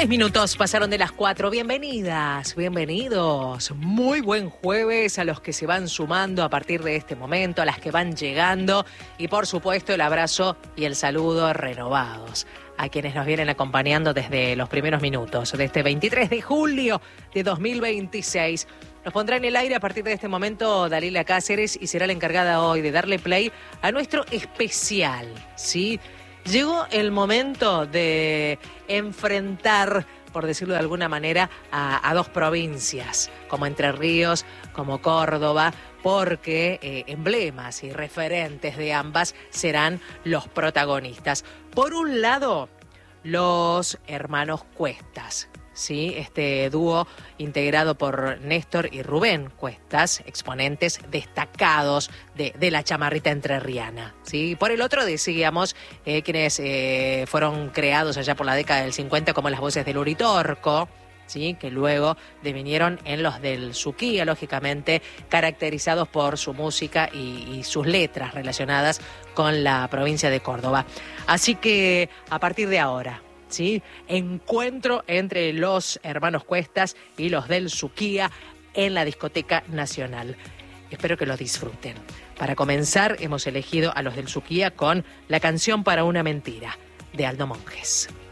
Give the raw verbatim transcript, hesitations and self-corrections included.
Seis minutos pasaron de las cuatro. Bienvenidas, bienvenidos. Muy buen jueves a los que se van sumando a partir de este momento, a las que van llegando y por supuesto el abrazo y el saludo renovados a quienes nos vienen acompañando desde los primeros minutos de este veintitrés de julio de dos mil veintiséis. Nos pondrá en el aire a partir de este momento Dalila Cáceres y será la encargada hoy de darle play a nuestro especial, ¿sí? Llegó el momento de enfrentar, por decirlo de alguna manera, a, a dos provincias, como Entre Ríos, como Córdoba, porque eh, emblemas y referentes de ambas serán los protagonistas. Por un lado, los hermanos Cuestas, ¿sí? Este dúo integrado por Néstor y Rubén Cuestas, exponentes destacados de, de la chamarrita entrerriana, ¿sí? Por el otro decíamos eh, quienes eh, fueron creados allá por la década del cincuenta como las voces del Uritorco, ¿sí? Que luego devinieron en los del Suquía, lógicamente caracterizados por su música y, y sus letras relacionadas con la provincia de Córdoba. Así que a partir de ahora, ¿sí? Encuentro entre los hermanos Cuestas y los del Suquía en la Discoteca Nacional. Espero que lo disfruten. Para comenzar, hemos elegido a los del Suquía con La canción para una mentira, de Aldo Monjes.